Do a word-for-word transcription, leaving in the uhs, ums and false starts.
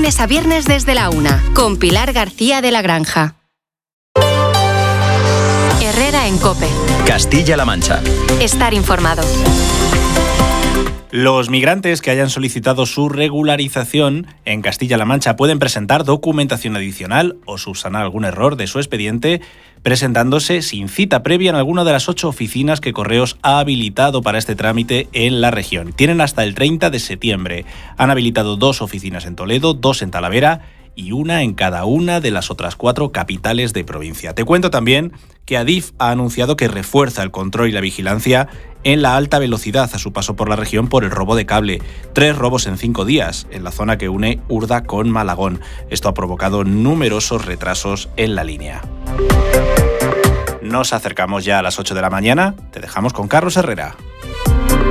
lunes a viernes desde la una, con Pilar García de la Granja. Herrera en COPE. Castilla-La Mancha. Estar informado. Los migrantes que hayan solicitado su regularización en Castilla-La Mancha pueden presentar documentación adicional o subsanar algún error de su expediente presentándose sin cita previa en alguna de las ocho oficinas que Correos ha habilitado para este trámite en la región. Tienen hasta el treinta de septiembre. Han habilitado dos oficinas en Toledo, dos en Talavera y una en cada una de las otras cuatro capitales de provincia. Te cuento también que Adif ha anunciado que refuerza el control y la vigilancia en la alta velocidad a su paso por la región por el robo de cable. Tres robos en cinco días en la zona que une Urda con Malagón. Esto ha provocado numerosos retrasos en la línea. Nos acercamos ya a las ocho de la mañana. Te dejamos con Carlos Herrera.